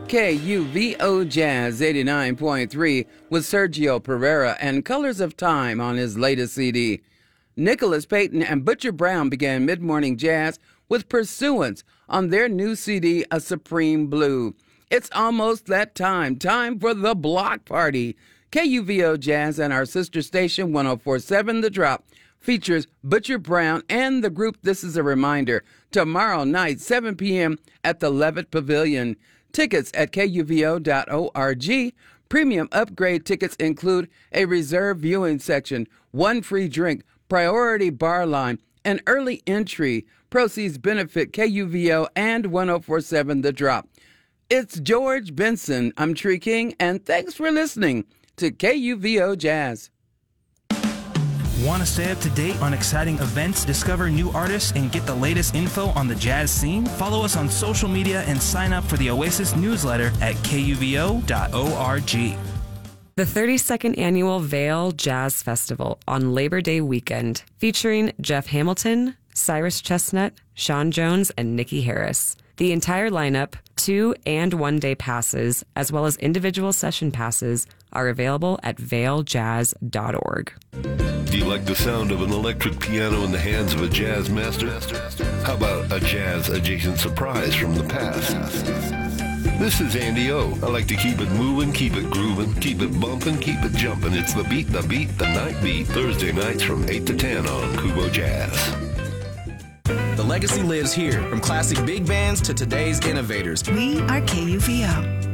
KUVO Jazz 89.3 with Sergio Pereira and Colors of Time on his latest CD. Nicholas Payton and Butcher Brown began mid-morning jazz with Pursuance on their new CD, A Supreme Blue. It's almost that time for the block party. KUVO Jazz and our sister station 104.7 The Drop features Butcher Brown and the group This Is a Reminder tomorrow night, 7 p.m. at the Levitt Pavilion. Tickets at kuvo.org. Premium upgrade tickets include a reserved viewing section, one free drink, priority bar line, and early entry. Proceeds benefit KUVO and 104.7 The Drop. It's George Benson. I'm Tree King, and thanks for listening to KUVO Jazz. Want to stay up to date on exciting events, discover new artists, and get the latest info on the jazz scene? Follow us on social media and sign up for the Oasis newsletter at kuvo.org. The 32nd Annual Vail Jazz Festival on Labor Day weekend, featuring Jeff Hamilton, Cyrus Chestnut, Sean Jones, and Nikki Harris. The entire lineup, 2- and 1-day passes, as well as individual session passes, are available at vailjazz.org. Do you like the sound of an electric piano in the hands of a jazz master? How about a jazz-adjacent surprise from the past? This is Andy O. I like to keep it moving, keep it grooving, keep it bumping, keep it jumping. It's the beat, the night beat. Thursday nights from 8 to 10 on Kubo Jazz. The legacy lives here, from classic big bands to today's innovators. We are KUVO.